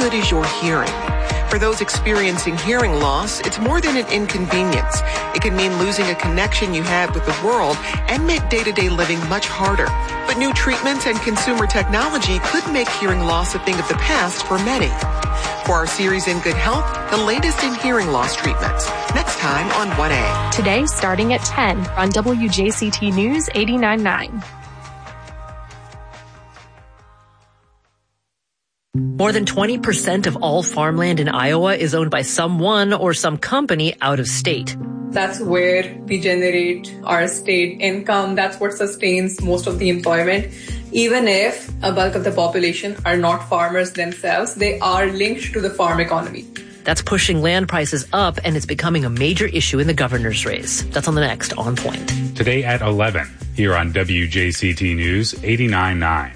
good is your hearing? For those experiencing hearing loss, it's more than an inconvenience. It can mean losing a connection you had with the world and make day-to-day living much harder. But new treatments and consumer technology could make hearing loss a thing of the past for many. For our series In Good Health, the latest in hearing loss treatments. Next time on 1A. Today, starting at 10 on WJCT News 89.9. More than 20% of all farmland in Iowa is owned by someone or some company out of state. That's where we generate our state income. That's what sustains most of the employment. Even if a bulk of the population are not farmers themselves, they are linked to the farm economy. That's pushing land prices up, and it's becoming a major issue in the governor's race. That's on the next On Point. Today at 11, here on WJCT News 89.9.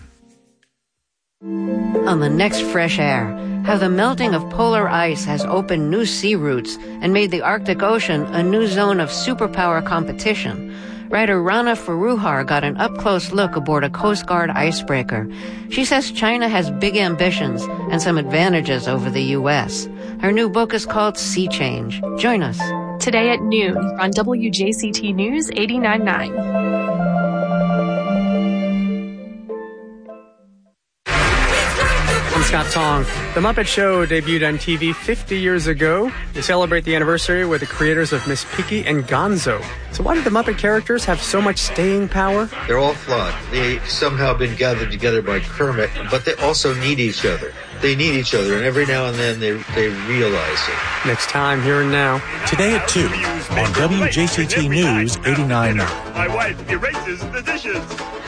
On the next Fresh Air, how the melting of polar ice has opened new sea routes and made the Arctic Ocean a new zone of superpower competition. Writer Rana Foroohar got an up-close look aboard a Coast Guard icebreaker. She says China has big ambitions and some advantages over the U.S. Her new book is called Sea Change. Join us. Today at noon on WJCT News 89.9. I'm Scott Tong. The Muppet Show debuted on TV 50 years ago. We celebrate the anniversary with the creators of Miss Piggy and Gonzo. So why did the Muppet characters have so much staying power? They're all flawed. They somehow been gathered together by Kermit, but they also need each other. They need each other, and every now and then they realize it. Next time, Here and Now. Today at 2 on WJCT News 89.9. My wife erases the dishes.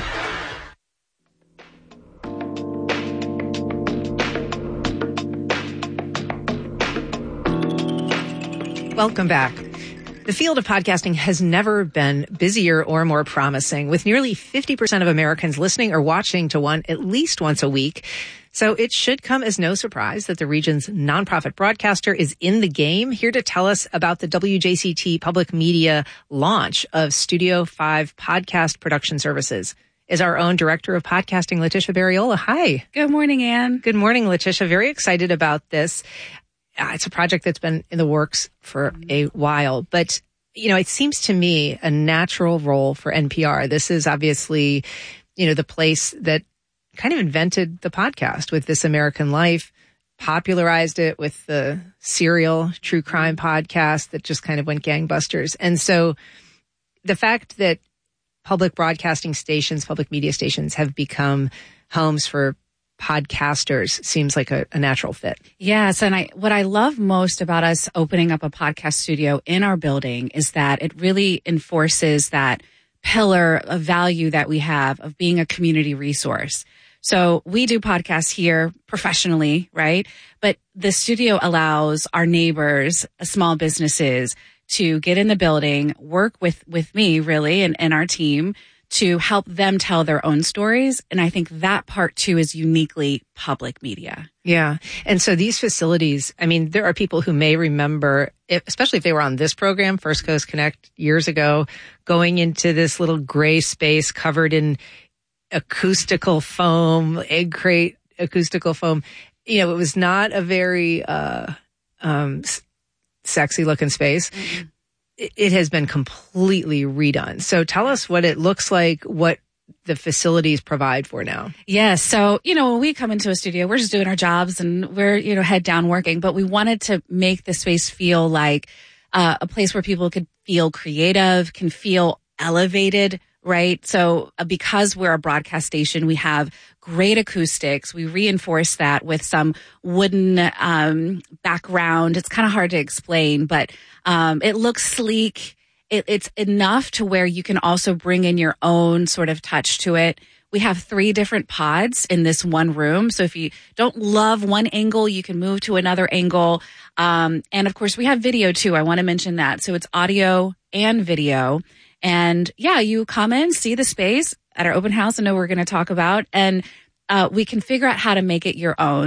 Welcome back. The field of podcasting has never been busier or more promising, with nearly 50% of Americans listening or watching to one at least once a week. So it should come as no surprise that the region's nonprofit broadcaster is in the game. Here to tell us about the WJCT Public Media launch of Studio 5 podcast production services is our own Director of Podcasting, Letitia Barriola. Hi. Good morning, Ann. Good morning, Letitia. Very excited about this. It's a project that's been in the works for a while, but, you know, it seems to me a natural role for NPR. This is obviously, you know, the place that kind of invented the podcast with This American Life, popularized it with the Serial true crime podcast that just kind of went gangbusters. And so the fact that public broadcasting stations, public media stations have become homes for podcasters seems like a natural fit. Yes. And what I love most about us opening up a podcast studio in our building is that it really enforces that pillar of value that we have of being a community resource. So we do podcasts here professionally, right? But the studio allows our neighbors, small businesses to get in the building, work with me really and our team to help them tell their own stories. And I think that part too is uniquely public media. Yeah. And so these facilities, I mean, there are people who may remember, especially if they were on this program, First Coast Connect years ago, going into this little gray space covered in acoustical foam, egg crate acoustical foam. You know, it was not a very sexy looking space. Mm-hmm. It has been completely redone. So tell us what it looks like, what the facilities provide for now. Yes. So, you know, when we come into a studio, we're just doing our jobs and we're, you know, head down working, but we wanted to make the space feel like a place where people could feel creative, can feel elevated, right? So because we're a broadcast station, we have great acoustics. We reinforce that with some wooden background. It's kind of hard to explain, but it looks sleek. It's enough to where you can also bring in your own sort of touch to it. We have 3 different pods in this one room. So if you don't love one angle, you can move to another angle. And of course, we have video too. I want to mention that. So it's audio and video. And yeah, you come in, see the space at our open house. I know we're going to talk about, and we can figure out how to make it your own.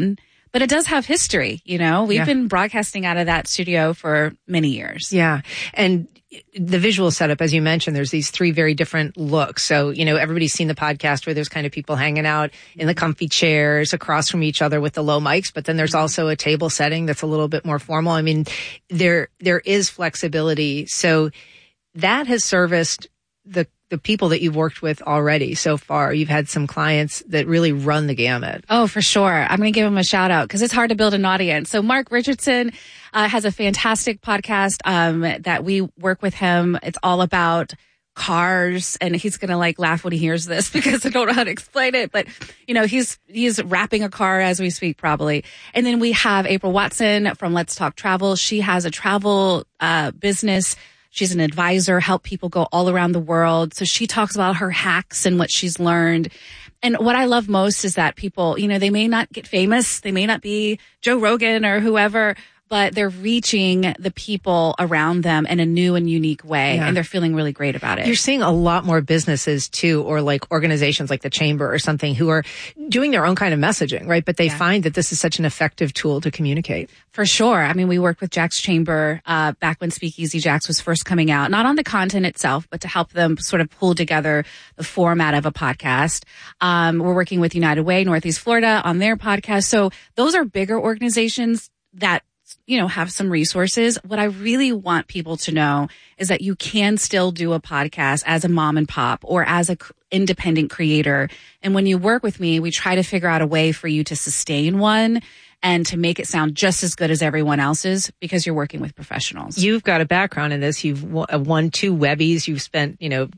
but it does have history. We've been broadcasting out of that studio for many years. Yeah. And the visual setup, as you mentioned, there's these 3 very different looks. So, everybody's seen the podcast where there's kind of people hanging out in the comfy chairs across from each other with the low mics, but then there's also a table setting that's a little bit more formal. I mean, there is flexibility. So that has serviced the people that you've worked with already so far. You've had some clients that really run the gamut. Oh, for sure. I'm going to give him a shout out because it's hard to build an audience. So Mark Richardson has a fantastic podcast that we work with him. It's all about cars, and he's going to laugh when he hears this because I don't know how to explain it. But, he's wrapping a car as we speak, probably. And then we have April Watson from Let's Talk Travel. She has a travel business. She's an advisor, help people go all around the world. So she talks about her hacks and what she's learned. And what I love most is that people, they may not get famous. They may not be Joe Rogan or whoever, but they're reaching the people around them in a new and unique way. Yeah. And they're feeling really great about it. You're seeing a lot more businesses too, or organizations like the Chamber or something who are doing their own kind of messaging, right? But they find that this is such an effective tool to communicate. For sure. I mean, we worked with Jack's Chamber back when Speakeasy Jack's was first coming out, not on the content itself, but to help them sort of pull together the format of a podcast. We're working with United Way, Northeast Florida on their podcast. So those are bigger organizations that have some resources. What I really want people to know is that you can still do a podcast as a mom and pop or as a independent creator. And when you work with me, we try to figure out a way for you to sustain one and to make it sound just as good as everyone else's because you're working with professionals. You've got a background in this. You've won 2 Webbies. You've spent,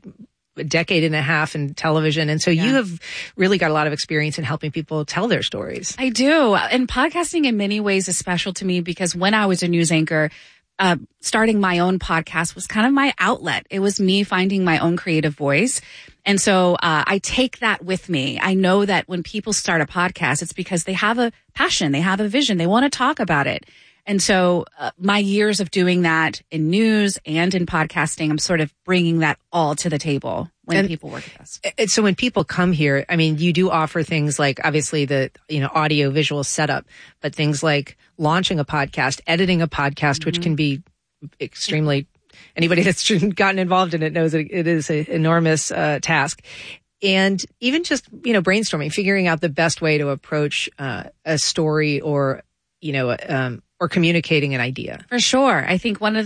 a decade and a half in television. And so you have really got a lot of experience in helping people tell their stories. I do. And podcasting in many ways is special to me because when I was a news anchor, starting my own podcast was kind of my outlet. It was me finding my own creative voice. And so I take that with me. I know that when people start a podcast, it's because they have a passion, they have a vision, they want to talk about it. And so my years of doing that in news and in podcasting, I'm sort of bringing that all to the table when people work with us. So when people come here, I mean, you do offer things like obviously the, audio visual setup, but things like launching a podcast, editing a podcast, which can be extremely, anybody that's gotten involved in it knows that it is an enormous task. And even just, brainstorming, figuring out the best way to approach a story or communicating an idea. For sure. I think one of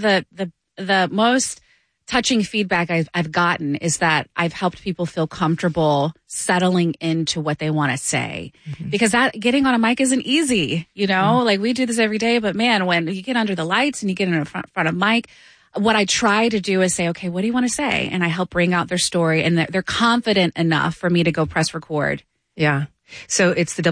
the most touching feedback I've gotten is that I've helped people feel comfortable settling into what they want to say. Mm-hmm. Because getting on a mic isn't easy, like we do this every day, but man, when you get under the lights and you get in front of mic, what I try to do is say, okay, what do you want to say? And I help bring out their story and they're confident enough for me to go press record. Yeah. So it's the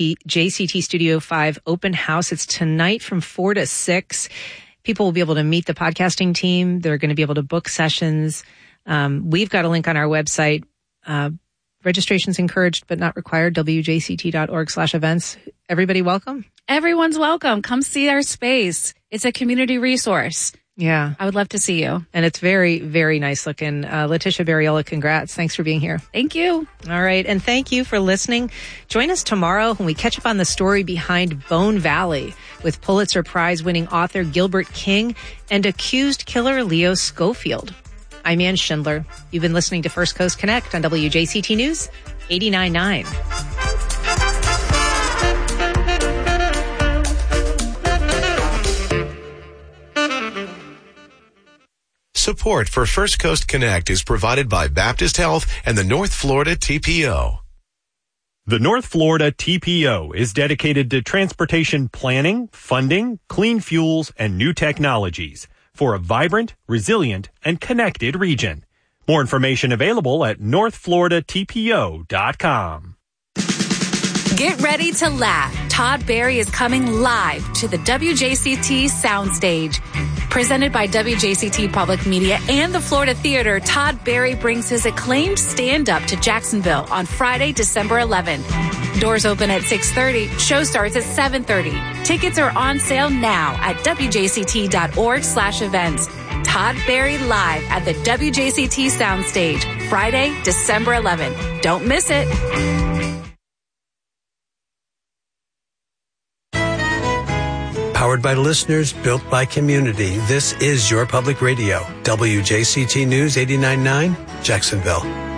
WJCT Studio 5 open house. It's tonight from 4 to 6. People will be able to meet the podcasting team. They're going to be able to book sessions. We've got a link on our website. Registration's encouraged, but not required. WJCT.org/events. Everybody welcome? Everyone's welcome. Come see our space. It's a community resource. Yeah. I would love to see you. And it's very, very nice looking. Letitia Barriola, congrats. Thanks for being here. Thank you. All right. And thank you for listening. Join us tomorrow when we catch up on the story behind Bone Valley with Pulitzer Prize winning author Gilbert King and accused killer Leo Schofield. I'm Ann Schindler. You've been listening to First Coast Connect on WJCT News 89.9. Support for First Coast Connect is provided by Baptist Health and the North Florida TPO. The North Florida TPO is dedicated to transportation planning, funding, clean fuels, and new technologies for a vibrant, resilient, and connected region. More information available at northfloridatpo.com. Get ready to laugh. Todd Barry is coming live to the WJCT Soundstage. Presented by WJCT Public Media and the Florida Theater, Todd Barry brings his acclaimed stand-up to Jacksonville on Friday, December 11th. Doors open at 6:30. Show starts at 7:30. Tickets are on sale now at WJCT.org/events. Todd Barry live at the WJCT Soundstage, Friday, December 11th. Don't miss it. Powered by listeners, built by community. This is your public radio. WJCT News 89.9, Jacksonville.